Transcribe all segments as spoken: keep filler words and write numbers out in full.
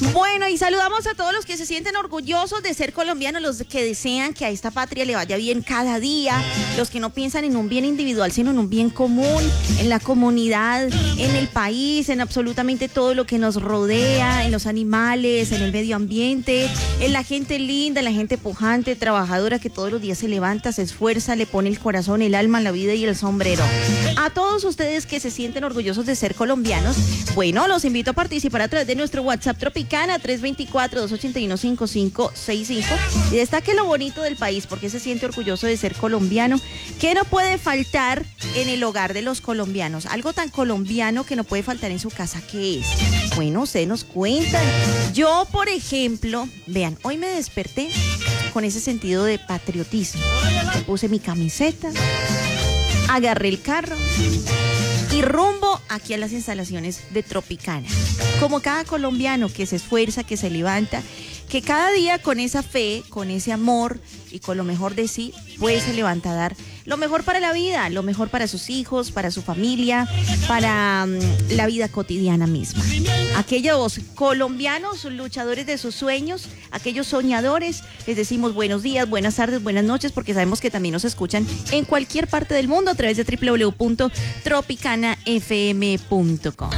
Bueno, y saludamos a todos los que se sienten orgullosos de ser colombianos, los que desean que a esta patria le vaya bien cada día, los que no piensan en un bien individual, sino en un bien común, en la comunidad, en el país, en absolutamente todo lo que nos rodea, en los animales, en el medio ambiente, en la gente linda, en la gente pujante, trabajadora, que todos los días se levanta, se esfuerza, le pone el corazón, el alma, la vida y el sombrero. A todos ustedes que se sienten orgullosos de ser colombianos, bueno, los invito a participar a través de nuestro WhatsApp Tropicana tres dos cuatro, dos ocho uno, cinco cinco seis cinco y destaque lo bonito del país, porque se siente orgulloso de ser colombiano. ¿Qué no puede faltar en el hogar de los colombianos? Algo tan colombiano que no puede faltar en su casa, ¿qué es? Bueno, ustedes nos cuentan. Yo, por ejemplo, vean, hoy me desperté con ese sentido de patriotismo. Me puse mi camiseta, agarré el carro y rumbo aquí a las instalaciones de Tropicana. Como cada colombiano que se esfuerza, que se levanta, que cada día con esa fe, con ese amor y con lo mejor de sí, pues se levanta a dar lo mejor para la vida, lo mejor para sus hijos, para su familia, para um, la vida cotidiana misma. Aquellos colombianos luchadores de sus sueños, aquellos soñadores, les decimos buenos días, buenas tardes, buenas noches, porque sabemos que también nos escuchan en cualquier parte del mundo a través de doble u doble u doble u punto tropicana f m punto com.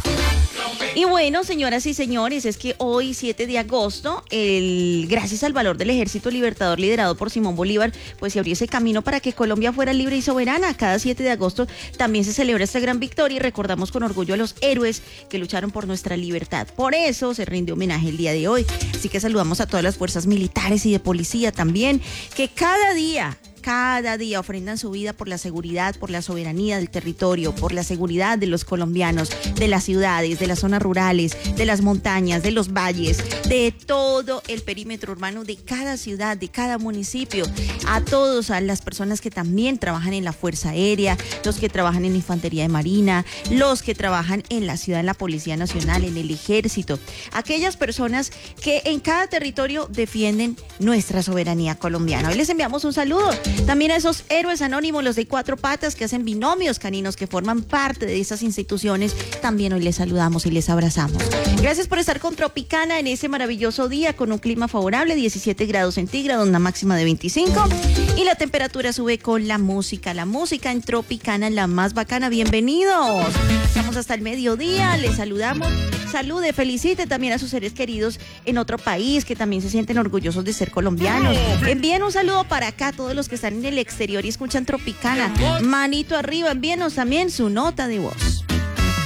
Y bueno, señoras y señores, es que hoy, siete de agosto, el, gracias al valor del Ejército Libertador liderado por Simón Bolívar, pues se abrió ese camino para que Colombia fuera libre y soberana. Cada siete de agosto también se celebra esta gran victoria y recordamos con orgullo a los héroes que lucharon por nuestra libertad. Por eso se rinde homenaje el día de hoy. Así que saludamos a todas las fuerzas militares y de policía también, que cada día... Cada día ofrendan su vida por la seguridad, por la soberanía del territorio, por la seguridad de los colombianos, de las ciudades, de las zonas rurales, de las montañas, de los valles, de todo el perímetro urbano de cada ciudad, de cada municipio. A todos, a las personas que también trabajan en la Fuerza Aérea, los que trabajan en la Infantería de Marina, los que trabajan en la ciudad, en la Policía Nacional, en el Ejército. Aquellas personas que en cada territorio defienden nuestra soberanía colombiana. Hoy les enviamos un saludo. También a esos héroes anónimos, los de cuatro patas, que hacen binomios caninos, que forman parte de esas instituciones, también hoy les saludamos y les abrazamos. Gracias por estar con Tropicana en ese maravilloso día, con un clima favorable, diecisiete grados centígrados, una máxima de veinticinco, y la temperatura sube con la música. La música en Tropicana, la más bacana. Bienvenidos. Estamos hasta el mediodía, les saludamos. Salude, felicite también a sus seres queridos en otro país, que también se sienten orgullosos de ser colombianos. Envíen un saludo para acá a todos los que están en el exterior y escuchan Tropicana. Manito arriba, envíenos también su nota de voz.